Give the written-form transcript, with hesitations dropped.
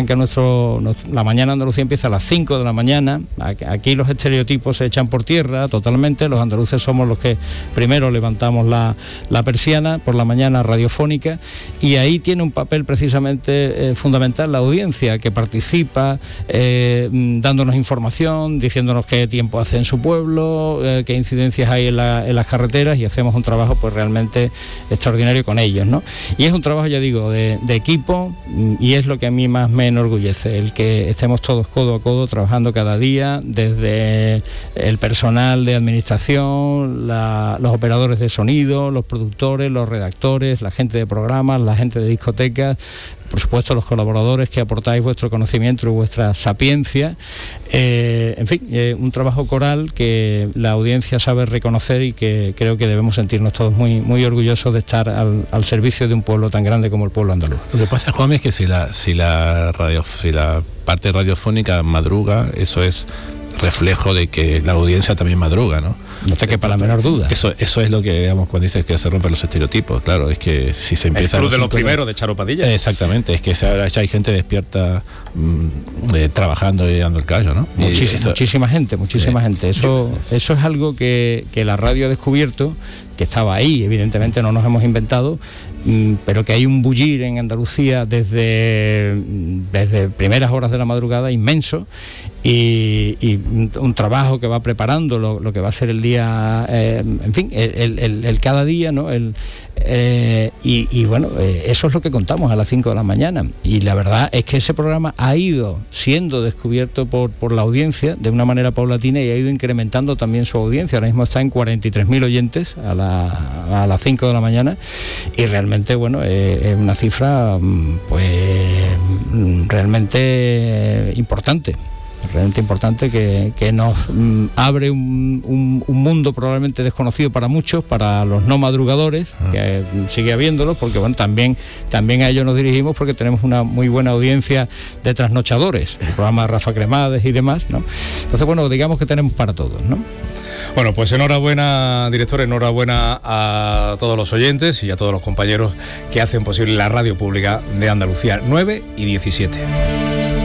arranca la mañana Andalucía empieza a las 5 de la mañana. Aquí los estereotipos se echan por tierra totalmente. Los andaluces somos los que primero levantamos la persiana por la mañana radiofónica, y ahí tiene un papel precisamente fundamental la audiencia, que participa dándonos información, diciéndonos qué tiempo hace en su pueblo, qué incidencias hay en las carreteras, y hacemos un trabajo pues realmente extraordinario con ellos, ¿no? Y es un trabajo, ya digo, de equipo, y es lo que a mí más me enorgullece, el que estemos todos codo a codo trabajando cada día, desde el personal de administración, los operadores de sonido, los productores, los redactores, la gente de programas, la gente de discotecas, por supuesto los colaboradores que aportáis vuestro conocimiento y vuestra sapiencia, en fin, un trabajo coral que la audiencia sabe reconocer, y que creo que debemos sentirnos todos muy, muy orgullosos de estar al servicio de un pueblo tan grande como el pueblo andaluz. Lo que pasa, Juan, es que si la parte radiofónica madruga, eso es reflejo de que la audiencia también madruga, ¿no? No te quepa la menor duda. Eso es lo que, digamos, cuando dices que se rompen los estereotipos. Claro, es que si se empieza... El club de los primeros de Charo Padilla. Exactamente, es que hay gente despierta trabajando y dando el callo, ¿no? Muchísima gente. Eso es algo que la radio ha descubierto, que estaba ahí, evidentemente no nos hemos inventado, pero que hay un bullir en Andalucía desde primeras horas de la madrugada inmenso, y un trabajo que va preparando lo que va a ser el día, en fin, el cada día, ¿no? Y bueno, eso es lo que contamos a las 5 de la mañana, y la verdad es que ese programa ha ido siendo descubierto por la audiencia de una manera paulatina, y ha ido incrementando también su audiencia. Ahora mismo está en 43.000 oyentes a las 5 de la mañana, y realmente, bueno, es una cifra pues realmente importante que nos abre un mundo probablemente desconocido para muchos, para los no madrugadores, que sigue habiéndolos, porque bueno, también a ellos nos dirigimos, porque tenemos una muy buena audiencia de trasnochadores, el programa de Rafa Cremades y demás, ¿no? Entonces, bueno, digamos que tenemos para todos, ¿no? Bueno, pues enhorabuena, director, enhorabuena a todos los oyentes y a todos los compañeros que hacen posible la radio pública de Andalucía. 9:17.